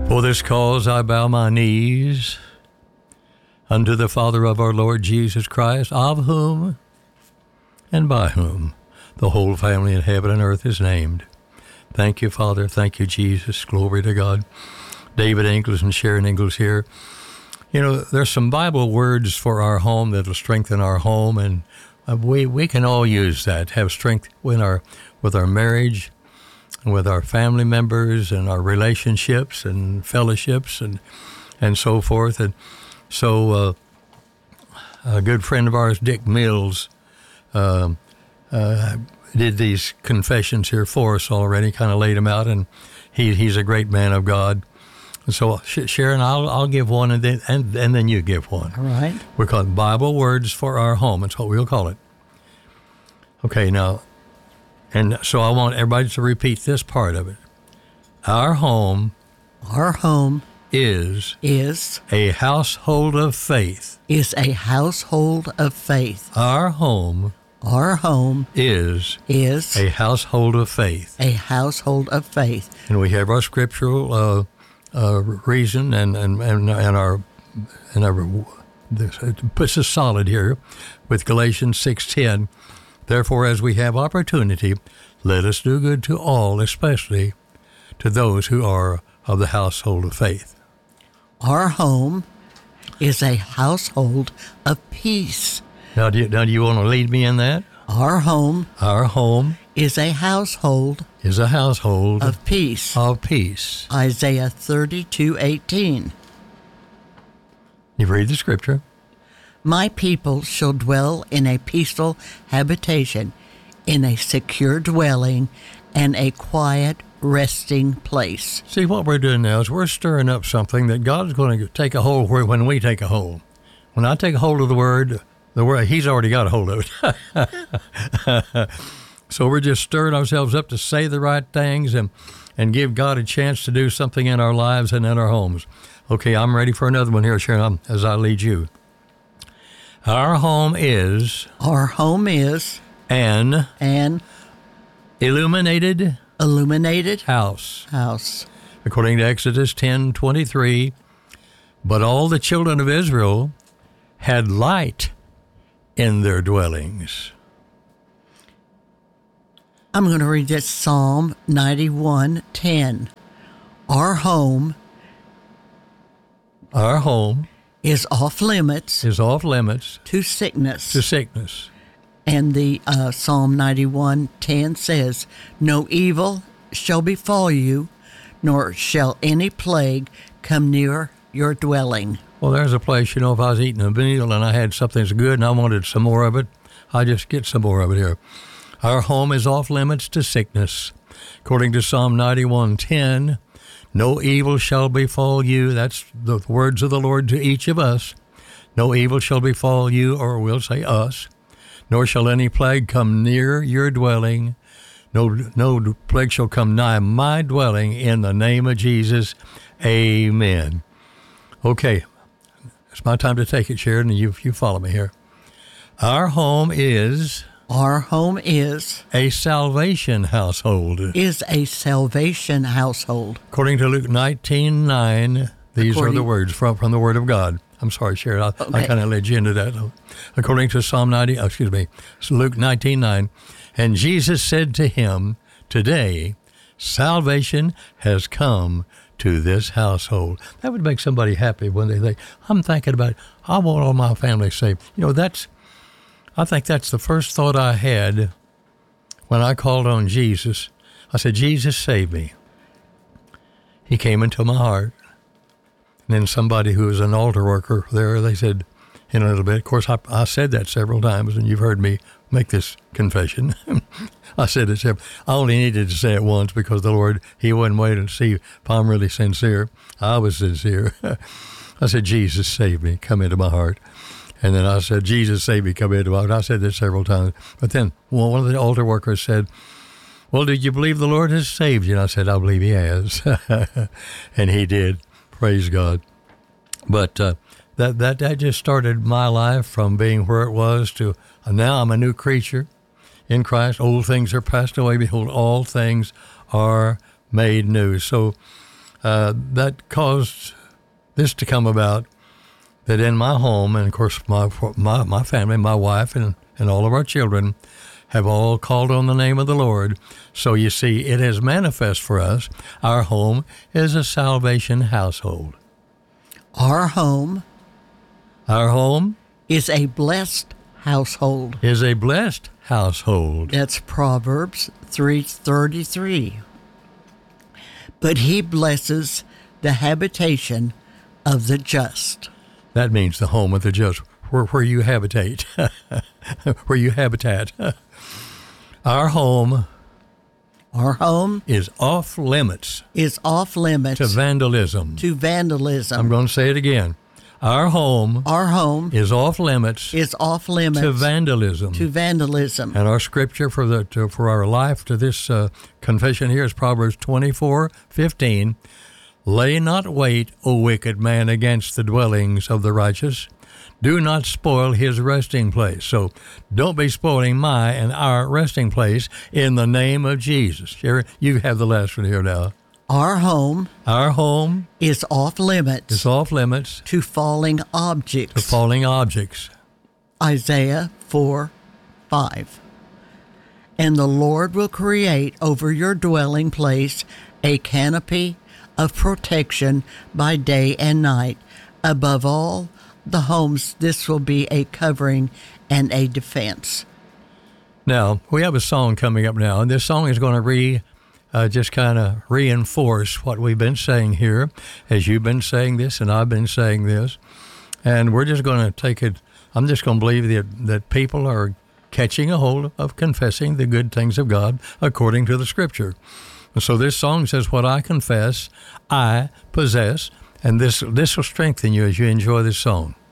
For this cause I bow my knees unto the Father of our Lord Jesus Christ, of whom and by whom the whole family in heaven and earth is named. Thank you, Father. Thank you, Jesus. Glory to God. David Ingles and Sharon Ingles here. You know, there's some Bible words for our home that will strengthen our home, and we can all use that, have strength with our marriage, with our family members and our relationships and fellowships and so forth. And so a good friend of ours, Dick Mills, did these confessions here for us already, kind of laid them out, and he's a great man of God. And so, Sharon, I'll give one, and then you give one. All right. We call it Bible Words for Our Home. That's what we'll call it. Okay, now, and so I want everybody to repeat this part of it. Our home is a household of faith. Is a household of faith. Our home is a household of faith. A household of faith. And we have our scriptural reason and our it puts us solid here with Galatians 6:10. Therefore, as we have opportunity, let us do good to all, especially to those who are of the household of faith. Our home is a household of peace. Now, do you want to lead me in that? Our home is a household of peace. Of peace. Isaiah 32:18. You read the scripture. My people shall dwell in a peaceful habitation, in a secure dwelling, and a quiet resting place. See, what we're doing now is we're stirring up something that God's going to take a hold of when we take a hold. When I take a hold of the word, He's already got a hold of it. So we're just stirring ourselves up to say the right things and give God a chance to do something in our lives and in our homes. Okay, I'm ready for another one here, Sharon, as I lead you. Our home is an illuminated house. According to Exodus 10:23, but all the children of Israel had light in their dwellings. I'm going to read this Psalm 91:10. Our home is off limits to sickness. And the Psalm 91:10 says, no evil shall befall you, nor shall any plague come near your dwelling. Well, there's a place, if I was eating a meal and I had something that's good and I wanted some more of it, I just get some more of it here. Our home is off limits to sickness. According to Psalm 91:10, no evil shall befall you. That's the words of the Lord to each of us. No evil shall befall you, or we'll say us, nor shall any plague come near your dwelling. No plague shall come nigh my dwelling, in the name of Jesus. Amen. Okay, it's my time to take it, Sharon, and you follow me here. Our home is a salvation household. According to Luke 19:9, these are the words from the Word of God. I'm sorry, Sharon, I kind of led you into that. According to Luke 19:9, and Jesus said to him, today salvation has come to this household. That would make somebody happy when they think, I'm thinking about it. I want all my family saved. I think that's the first thought I had when I called on Jesus. I said, Jesus, save me. He came into my heart. And then somebody who was an altar worker there, they said, in a little bit, of course, I said that several times, and you've heard me make this confession. I said it several. I only needed to say it once because the Lord, He wouldn't wait and see if I'm really sincere. I was sincere. I said, Jesus, save me. Come into my heart. And then I said, Jesus, save me, come into my heart. I said that several times. But then one of the altar workers said, well, did you believe the Lord has saved you? And I said, I believe He has. And He did. Praise God. But that just started my life from being where it was to now I'm a new creature in Christ. Old things are passed away. Behold, all things are made new. So that caused this to come about, that in my home, and of course my family, my wife, and all of our children have all called on the name of the Lord. So you see, it has manifest for us. Our home is a salvation household. Our home is a blessed household. Is a blessed household. That's Proverbs 3:33. But he blesses the habitation of the just. That means the home of the just, where you habitate, where you habitat. Our home is off limits. Is off limits to vandalism. I'm going to say it again. Our home is off limits. To vandalism. And our scripture for our life to this confession here is Proverbs 24:15. Lay not wait, O wicked man, against the dwellings of the righteous. Do not spoil his resting place. So don't be spoiling my and our resting place in the name of Jesus. Sherry, you have the last one here now. Our home is off limits. To falling objects. Isaiah 4:5. And the Lord will create over your dwelling place a canopy of protection by day and night. Above all the homes, this will be a covering and a defense. Now, we have a song coming up now, and this song is going to just kind of reinforce what we've been saying here, as you've been saying this and I've been saying this. And we're just going to take it, I'm just going to believe that people are catching a hold of confessing the good things of God according to the Scripture. And so this song says, what I confess, I possess. And this will strengthen you as you enjoy this song.